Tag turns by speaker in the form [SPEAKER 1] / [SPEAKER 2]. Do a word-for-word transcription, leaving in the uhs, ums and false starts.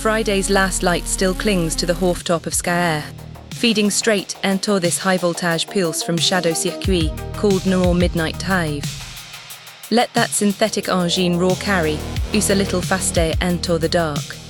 [SPEAKER 1] Friday's last light still clings to the Hoftop of Skaer, feeding straight into this high-voltage pulse from Shadow Circuit, called Noor Midnight Hive. Let that synthetic engine raw carry us a little faster into the dark.